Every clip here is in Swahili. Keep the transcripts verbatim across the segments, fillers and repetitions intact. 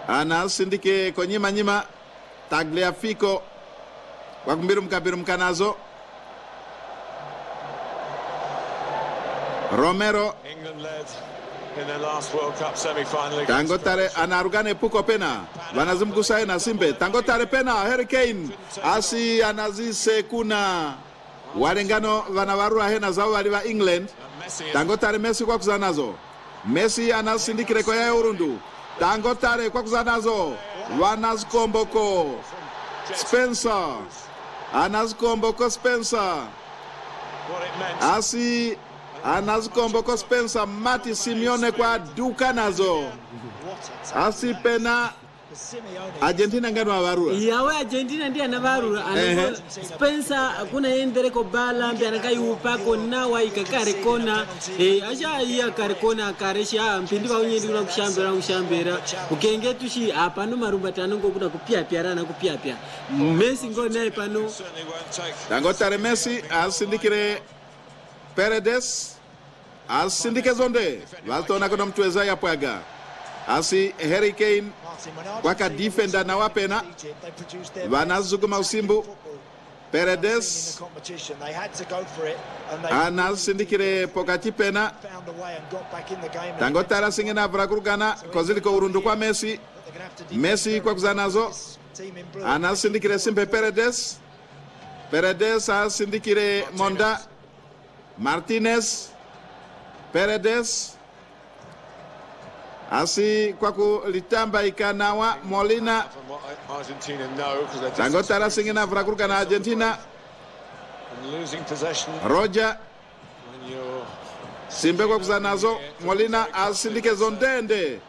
anasindike konyima nyima Tagliafico wakumbirumka birumka nazo Romero England led in their last World Cup semi-final. Tangotare anarugane puko pena wanazimgusa na Simbe. Tangotare pena Harry Kane asi anazise kuna walengano wanawarua hena zao wali wa England. Tangotare Messi kwa kuzanazo. Messi anasindikire kwa ya Urundu. Tangotare kwa kuzanazo wanazikomboko Spencer anazikomboko Spencer asi anazikomboko Spencer Mati Simeone kwa duka nazo asi pena Argentina ngano avarura yawe Argentina ndiye anavarura anako Spencer kuna endere ko bala mbi anakayupa kona waikakare kona eh acha iya kare kona karesha mpindi baunyendi kuna kushambira kushambira ukenge tushi apano marumba tano ngokuda kupia pia rana kupia pia Messi ngone pano Tangotare Messi asindikire Paredes asindike zonde waltona kono mtuweza ya pwaga asi Harry Kane waka defender na wapena wanazuguma usimbu Paredes anasindikire pokati pena Tangotara singena vrakurugana koziliko urundu kwa Messi Messi kwa kuzanazo anasindikire Simbe Paredes Paredes asindikire Monda Martinez Paredes asi kwa kulitamba ikanawa Molina Tangotara singena vrakuruka na Argentina Roger Simbe kwa kuzanazo Molina asindike zondende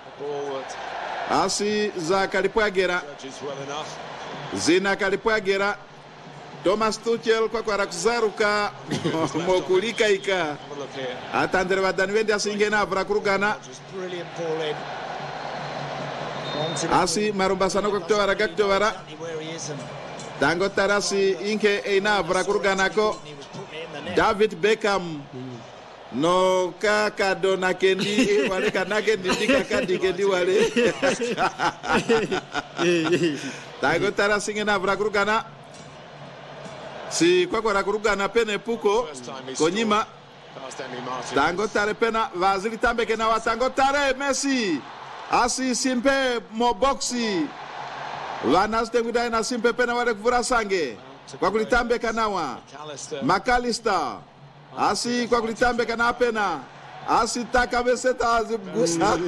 asi za kalipwagera zina kalipwagera Thomas Tuchel kwa kwa rakuzaruka mokulika ika atandere badani wendi asingena vrakurugana asi marumbasano kwa kutowara kakutowara Tangotarasi inke eina vrakurugana ko David Beckham no kaka dona kendi wale kanake ndika kadi kendi wale Tangotarasi ngena vrakurugana si kwa kwa kurugana pene puko konyima Tangotare pena vazili tambeke na watangotare Messi asi Simpe mo boxi wanaste ngudai na Simpe pena wale kuvura sange kwa kulitambeka nawa McAllister asi kwa kulitambeka na pena asi taka beseta azibgusa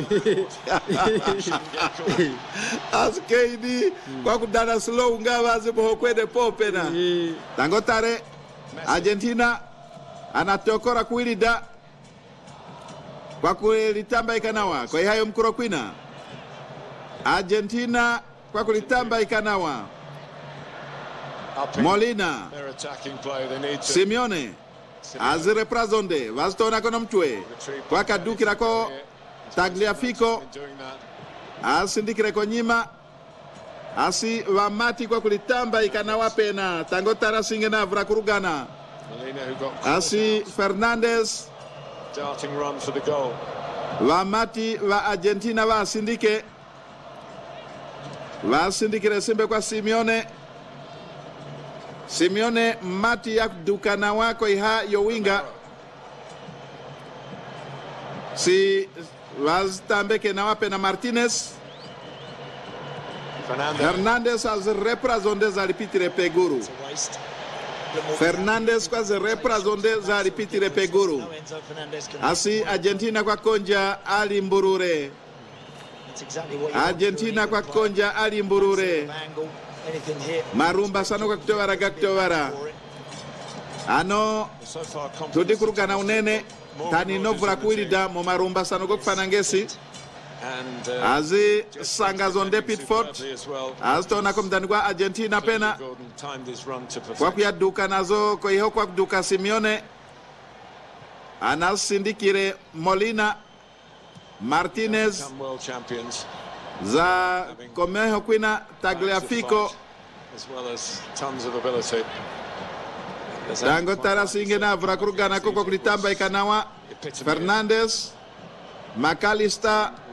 asi keidi kwa kudana slow ngawa azibo kwede popena Tangotare Argentina anatokora kuilida kwa kulitamba ikanawa kwa hayo mkuro kwina Argentina kwa kulitamba ikanawa Molina Simeone azire prazonde vastona kono mtwe kwa kadukira ko Tagliafico asindikire ko nyima asi vamati kwa kulitamba ikanawa pena Tangotara singena vrakurugana asi Fernandez darting run for the goal vamati va Argentina va sindike va sindikire Simbe kwa Simeone Simeone mati ya dukana wako iha yowinga si vazitambeke na wape na Martinez Fernandez, Fernandez az reprazonde za lipitire peguru Fernandez kwa ze reprazonde za lipitire peguru asi Argentina kwa konja Ali Mburure Argentina kwa konja Ali Mburure marumba sano kwa kutowara kakutowara ano tudi kurugana unene tani novura kuilida mo marumba sano kwa kufanangesi azi sanga zonde Pitford azitona kumdani kwa Argentina pena kwa kuyaduka nazo kwa iho kwa kuduka Simeone anasindikire Molina Martinez za komeho kwina Tagliafico Tangotara singena vrakurugana kwa kulitamba ikanawa Fernandez McAllister